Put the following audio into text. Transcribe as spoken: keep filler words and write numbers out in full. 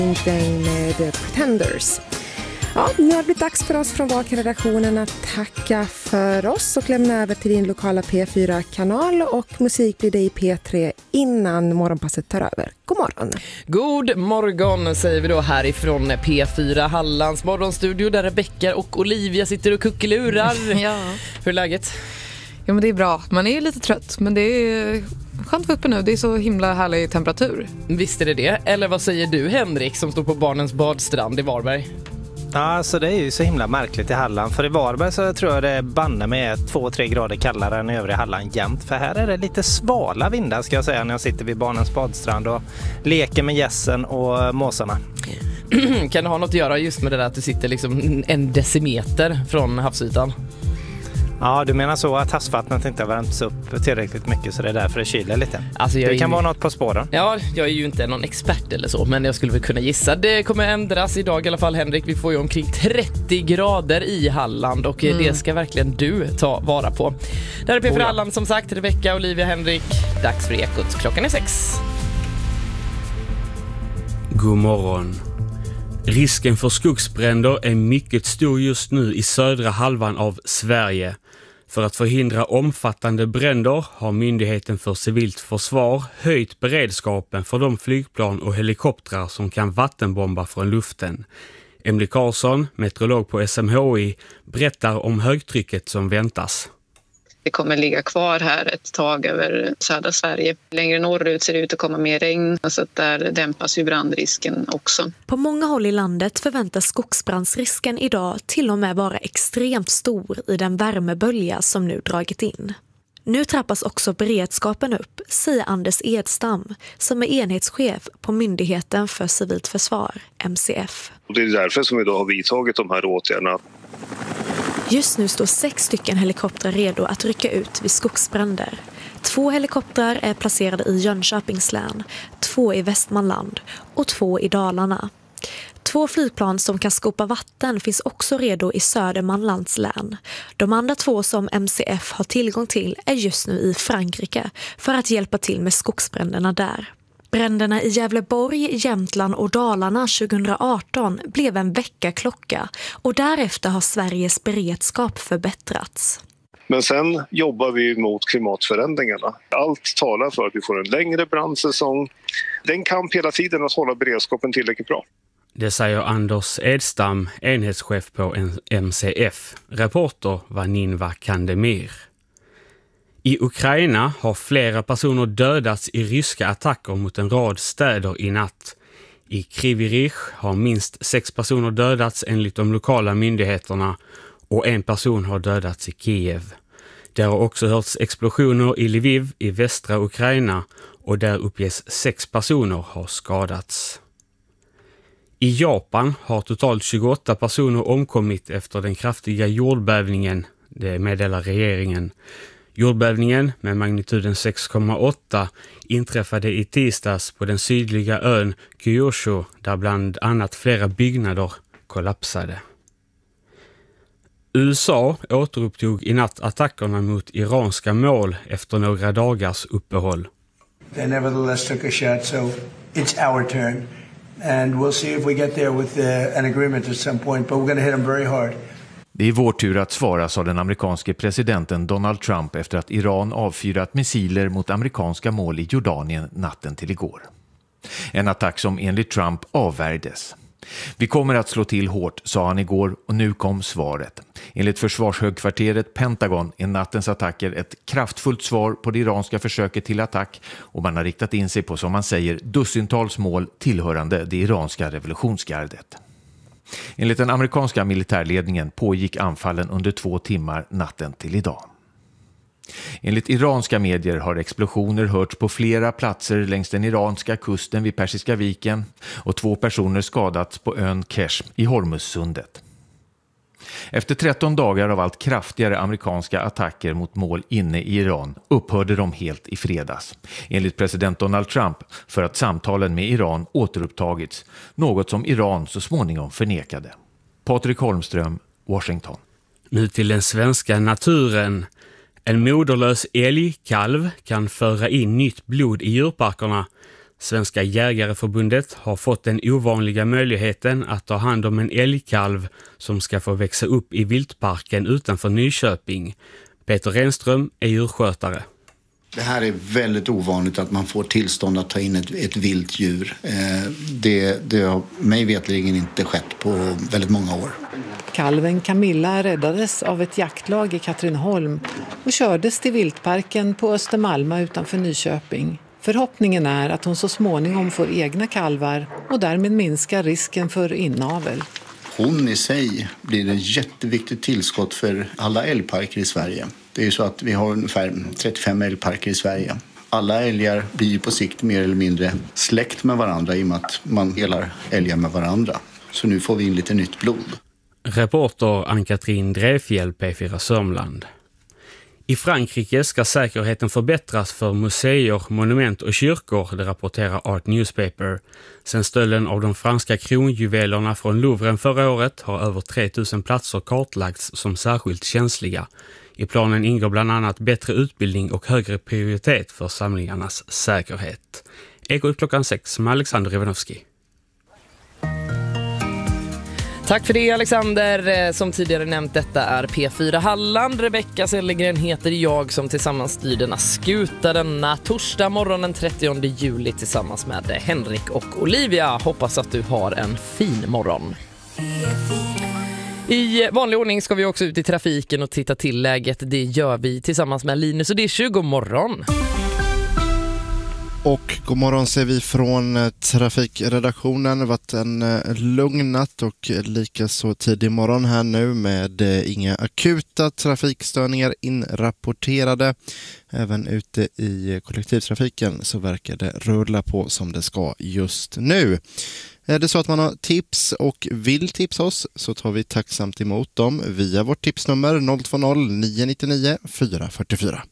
med Pretenders. Ja, nu har det blivit dags för oss från Vakredaktionen att tacka för oss och lämna över till din lokala P fyra-kanal, och musik blir det i P tre innan morgonpasset tar över. God morgon! God morgon säger vi då härifrån P fyra Hallands morgonstudio där Rebecca och Olivia sitter och kuckelurar. Ja. Hur är läget? Ja, men det är bra. Man är lite trött, men det är skönt att vara uppe nu. Det är så himla härlig temperatur. Visst är det det? Eller vad säger du, Henrik, som står på barnens badstrand i Varberg? Ja, så det är ju så himla märkligt i Halland. För i Varberg så tror jag det banne med två tre grader kallare än i övriga Halland jämt. För här är det lite svala vindar, ska jag säga, när jag sitter vid barnens badstrand och leker med gässen och måsarna. Kan det ha något att göra just med det där att du sitter liksom en decimeter från havsytan? Ja, du menar så att havsvattnet inte har värmts upp tillräckligt mycket, så det är därför det kyler lite. Alltså det kan ju... vara något på spåren. Ja, jag är ju inte någon expert eller så, men jag skulle väl kunna gissa. Det kommer ändras idag i alla fall, Henrik. Vi får ju omkring trettio grader i Halland, och mm. det ska verkligen du ta vara på. Där är P fyra oh, ja. Halland som sagt, Rebecca, Olivia, Henrik. Dags för Ekot. Klockan är sex. God morgon. Risken för skogsbränder är mycket stor just nu i södra halvan av Sverige. För att förhindra omfattande bränder har Myndigheten för civilt försvar höjt beredskapen för de flygplan och helikoptrar som kan vattenbomba från luften. Emily Karlsson, meteorolog på S M H I, berättar om högtrycket som väntas. Det kommer ligga kvar här ett tag över södra Sverige. Längre norrut ser det ut att komma mer regn, så att där dämpas ju brandrisken också. På många håll i landet förväntas skogsbrandsrisken idag till och med vara extremt stor i den värmebölja som nu dragit in. Nu trappas också beredskapen upp, säger Anders Edstam, som är enhetschef på Myndigheten för civilt försvar, M C F. Och det är därför som vi då har vidtagit de här åtgärderna. Just nu står sex stycken helikoptrar redo att rycka ut vid skogsbränder. Två helikoptrar är placerade i Jönköpings län, två i Västmanland och två i Dalarna. Två flygplan som kan skopa vatten finns också redo i Södermanlands län. De andra två som M C F har tillgång till är just nu i Frankrike för att hjälpa till med skogsbränderna där. Bränderna i Gävleborg, Jämtland och Dalarna tjugo arton blev en väckarklocka, och därefter har Sveriges beredskap förbättrats. Men sen jobbar vi mot klimatförändringarna. Allt talar för att vi får en längre brandsäsong. Den kamp hela tiden att hålla beredskapen tillräckligt bra. Det säger Anders Edstam, enhetschef på M C F. Reporter var Ninva Kandemir. I Ukraina har flera personer dödats i ryska attacker mot en rad städer i natt. I Kryvyi har minst sex personer dödats enligt de lokala myndigheterna, och en person har dödats i Kiev. Det har också hörts explosioner i Lviv i västra Ukraina, och där uppges sex personer ha skadats. I Japan har totalt tjugoåtta personer omkommit efter den kraftiga jordbävningen, det meddelar regeringen. Jordbävningen med magnituden sex komma åtta inträffade i tisdags på den sydliga ön Kyushu, där bland annat flera byggnader kollapsade. U S A återupptog i natt attackerna mot iranska mål efter några dagars uppehåll. They nevertheless took a shot, so it's our turn. And we'll see if we get there with uh, an agreement at some point, but we're going to hit them very hard. Det är vår tur att svara, sa den amerikanske presidenten Donald Trump efter att Iran avfyrat missiler mot amerikanska mål i Jordanien natten till igår. En attack som enligt Trump avvärjdes. Vi kommer att slå till hårt, sa han igår, och nu kom svaret. Enligt försvarshögkvarteret Pentagon är nattens attacker ett kraftfullt svar på det iranska försöket till attack, och man har riktat in sig på, som man säger, dussintals mål tillhörande det iranska revolutionsgardet. Enligt den amerikanska militärledningen pågick anfallen under två timmar natten till idag. Enligt iranska medier har explosioner hörts på flera platser längs den iranska kusten vid Persiska viken, och två personer skadats på ön Kesh i Hormuzsundet. Efter tretton dagar av allt kraftigare amerikanska attacker mot mål inne i Iran upphörde de helt i fredags, enligt president Donald Trump, för att samtalen med Iran återupptagits, något som Iran så småningom förnekade. Patrik Holmström, Washington. Nu till den svenska naturen. En moderlös älgkalv kan föra in nytt blod i djurparkerna, Svenska jägareförbundet har fått den ovanliga möjligheten att ta hand om en älgkalv som ska få växa upp i viltparken utanför Nyköping. Peter Renström är djurskötare. Det här är väldigt ovanligt att man får tillstånd att ta in ett, ett vilt djur. Eh, det, det har mig vetligen inte skett på väldigt många år. Kalven Camilla räddades av ett jaktlag i Katrineholm och kördes till viltparken på Östermalma utanför Nyköping. Förhoppningen är att hon så småningom får egna kalvar och därmed minskar risken för inavel. Hon i sig blir ett jätteviktigt tillskott för alla älgparker i Sverige. Det är ju så att vi har ungefär trettiofem älgparker i Sverige. Alla älgar blir på sikt mer eller mindre släkt med varandra i och med att man delar älgar med varandra. Så nu får vi in lite nytt blod. Reporter Ann-Katrin Drefjäll, P fyra Sörmland. I Frankrike ska säkerheten förbättras för museer, monument och kyrkor, det rapporterar Art Newspaper. Sen stölden av de franska kronjuvelerna från Louvren förra året har över tre tusen platser kartlagts som särskilt känsliga. I planen ingår bland annat bättre utbildning och högre prioritet för samlingarnas säkerhet. Ekot klockan sex med Alexander Ivanovski. Tack för det, Alexander. Som tidigare nämnt, detta är P fyra Halland. Rebecka Sellegren heter jag som tillsammans styr denna skuta denna torsdag morgon den trettionde juli tillsammans med Henrik och Olivia. Hoppas att du har en fin morgon. I vanlig ordning ska vi också ut i trafiken och titta till läget. Det gör vi tillsammans med Linus och det är tjugo morgon. Och god morgon ser vi från trafikredaktionen. Det har varit en lugn natt och lika så tidig morgon här nu med inga akuta trafikstörningar inrapporterade. Även ute i kollektivtrafiken så verkar det rulla på som det ska just nu. Är det så att man har tips och vill tipsa oss så tar vi tacksamt emot dem via vårt tipsnummer noll två noll nio nio nio fyra fyra fyra.